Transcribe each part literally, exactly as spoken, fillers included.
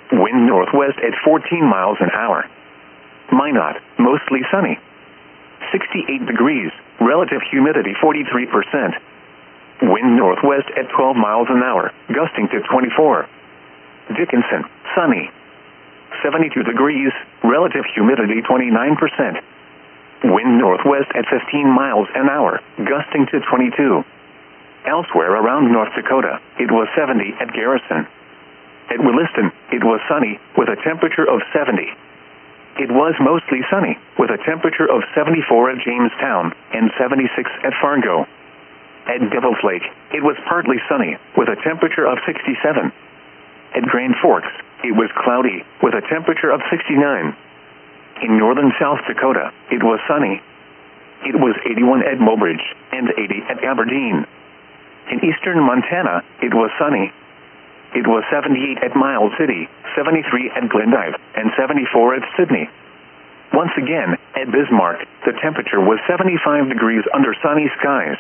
Wind northwest at fourteen miles an hour. Minot, mostly sunny. sixty-eight degrees, relative humidity forty-three percent. Wind northwest at twelve miles an hour, gusting to twenty-four. Dickinson, sunny. seventy-two degrees, relative humidity twenty-nine percent. Wind northwest at fifteen miles an hour, gusting to twenty-two. Elsewhere around North Dakota, it was seventy at Garrison. At Williston, it was sunny, with a temperature of seventy. It was mostly sunny, with a temperature of seventy-four at Jamestown, and seventy-six at Fargo. At Devil's Lake, it was partly sunny, with a temperature of sixty-seven. At Grand Forks, it was cloudy, with a temperature of sixty-nine. In northern South Dakota, it was sunny. It was eighty-one at Mobridge, and eighty at Aberdeen. In eastern Montana, it was sunny. It was seventy-eight at Miles City, seventy-three at Glendive, and seventy-four at Sydney. Once again, at Bismarck, the temperature was seventy-five degrees under sunny skies.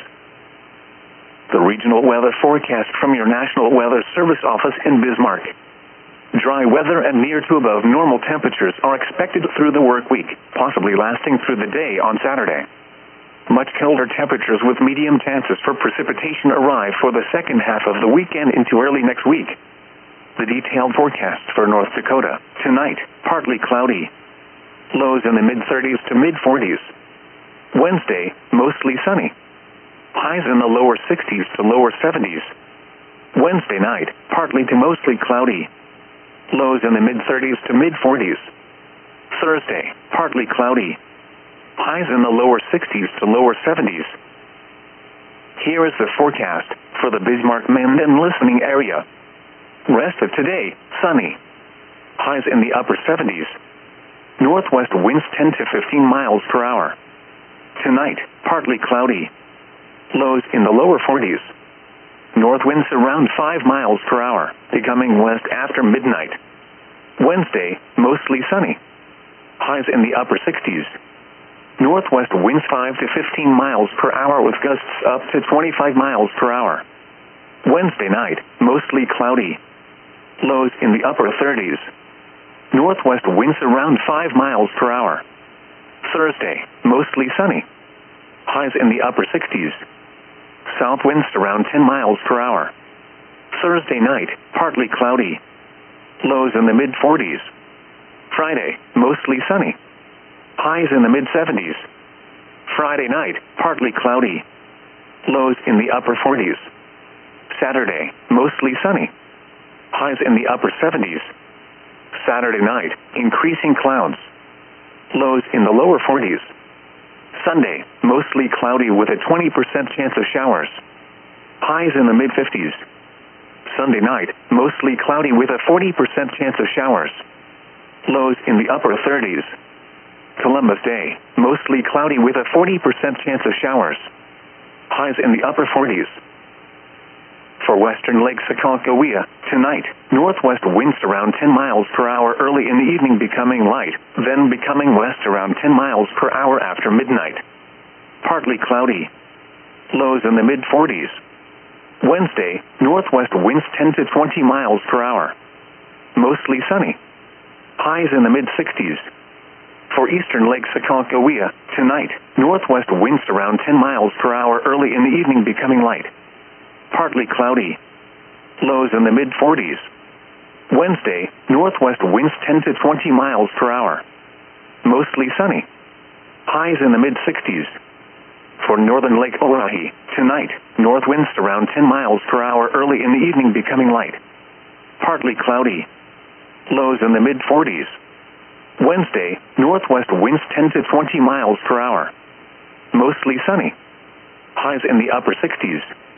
The regional weather forecast from your National Weather Service office in Bismarck. Dry weather and near to above normal temperatures are expected through the work week, possibly lasting through the day on Saturday. Much colder temperatures with medium chances for precipitation arrive for the second half of the weekend into early next week. The detailed forecast for North Dakota. Tonight, partly cloudy. Lows in the mid-thirties to mid-forties. Wednesday, mostly sunny. Highs in the lower sixties to lower seventies. Wednesday night, partly to mostly cloudy. Lows in the mid-thirties to mid-forties. Thursday, partly cloudy. Highs in the lower sixties to lower seventies. Here is the forecast for the Bismarck-Mandan listening area. Rest of today, sunny. Highs in the upper seventies. Northwest winds ten to fifteen miles per hour. Tonight, partly cloudy. Lows in the lower forties. North winds around five miles per hour, becoming west after midnight. Wednesday, mostly sunny. Highs in the upper sixties. Northwest winds five to fifteen miles per hour with gusts up to twenty-five miles per hour. Wednesday night, mostly cloudy. Lows in the upper thirties. Northwest winds around five miles per hour. Thursday, mostly sunny. Highs in the upper sixties. South winds around ten miles per hour. Thursday night, partly cloudy. Lows in the mid-forties. Friday, mostly sunny. Highs in the mid-seventies. Friday night, partly cloudy. Lows in the upper forties. Saturday, mostly sunny. Highs in the upper seventies. Saturday night, increasing clouds. Lows in the lower forties. Sunday, mostly cloudy with a twenty percent chance of showers. Highs in the mid-fifties. Sunday night, mostly cloudy with a forty percent chance of showers. Lows in the upper thirties. Columbus Day, mostly cloudy with a forty percent chance of showers. Highs in the upper forties. For western Lake Sakakawea, tonight, northwest winds around ten miles per hour early in the evening becoming light, then becoming west around ten miles per hour after midnight. Partly cloudy. Lows in the mid-forties. Wednesday, northwest winds ten to twenty miles per hour. Mostly sunny. Highs in the mid-sixties. For eastern Lake Sakakawea, tonight, northwest winds around ten miles per hour early in the evening becoming light. Partly cloudy. Lows in the mid-forties. Wednesday, northwest winds ten to twenty miles per hour. Mostly sunny. Highs in the mid-sixties. For northern Lake Oahe, tonight, north winds around ten miles per hour early in the evening becoming light. Partly cloudy. Lows in the mid-forties. Wednesday, northwest winds ten to twenty miles per hour. Mostly sunny. Highs in the upper sixties.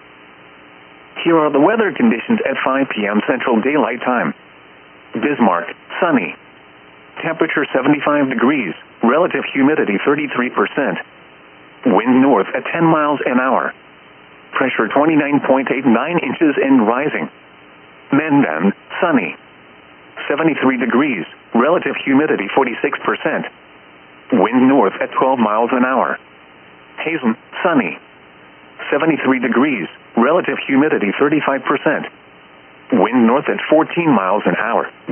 Here are the weather conditions at five p.m. Central Daylight Time. Bismarck, sunny. Temperature seventy-five degrees, relative humidity thirty-three percent. Wind north at ten miles an hour. Pressure twenty-nine point eight nine inches and rising. Mandan, sunny. seventy-three degrees, relative humidity forty-six percent. Wind north at twelve miles an hour. Hazen, sunny. seventy-three degrees, relative humidity thirty-five percent. Wind north at fourteen miles an hour.